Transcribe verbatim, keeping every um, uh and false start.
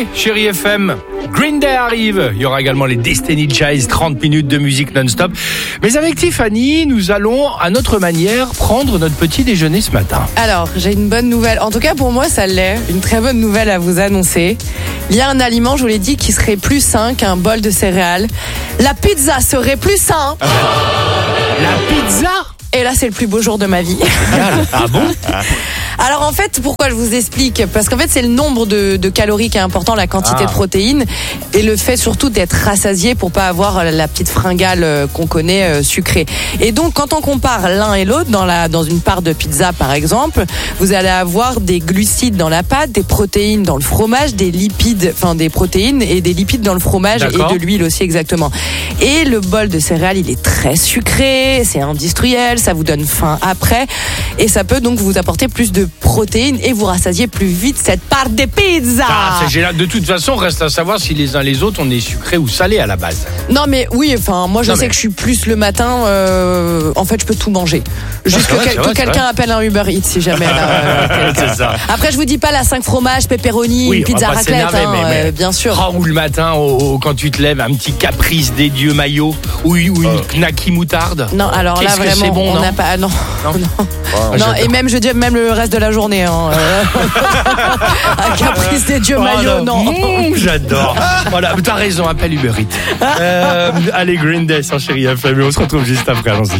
Allez, Chérie F M, Green Day arrive. Il y aura également les Destiny Child, trente minutes de musique non-stop. Mais avec Tiffany, nous allons à notre manière prendre notre petit déjeuner ce matin. Alors, j'ai une bonne nouvelle. En tout cas, pour moi, ça l'est. Une très bonne nouvelle à vous annoncer. Il y a un aliment, je vous l'ai dit, qui serait plus sain qu'un bol de céréales. La pizza serait plus sain. La pizza ? Et là, c'est le plus beau jour de ma vie. Ah bon ? Alors en fait, pourquoi je vous explique ? Parce qu'en fait, c'est le nombre de, de calories qui est important, la quantité Ah. de protéines et le fait surtout d'être rassasié pour pas avoir la petite fringale euh, qu'on connaît euh, sucrée. Et donc, quand on compare l'un et l'autre, dans la dans une part de pizza par exemple, vous allez avoir des glucides dans la pâte, des protéines dans le fromage, des lipides, enfin des protéines et des lipides dans le fromage. D'accord. Et de l'huile aussi exactement. Et le bol de céréales, il est très sucré, c'est industriel, ça vous donne faim après et ça peut donc vous apporter plus de protéines et vous rassasier plus vite cette part de pizza. Ah, c'est génial. De toute façon, reste à savoir si les uns les autres, on est sucré ou salé à la base. Non mais oui, enfin moi je Non, sais mais- que je suis plus le matin. Euh, en fait, je peux tout manger. Juste c'est que, vrai, quel- c'est vrai, que c'est quelqu'un vrai. appelle un Uber Eats si jamais. Là, euh, quelqu'un. C'est ça. Après, je vous dis pas la cinq fromages, pepperoni, Oui, une pizza on va pas raclette, s'énerver, hein, mais- mais- euh, bien sûr. Oh, ou le matin, au- au- quand tu te lèves, un petit caprice des dieux maillot ou, ou une knacky moutarde. Non, alors là Qu'est-ce que vraiment, c'est bon, on non n'a pas. Non, Non. non. Ah, Non, j'adore. et même je dis même le reste de la journée. Hein, euh. Un caprice des dieux Oh, maillots, non. Mmh, j'adore. Voilà, t'as raison, appelle Uber Eats. Euh, allez, Green Day sur Chérie F M, on se retrouve juste après, allons-y.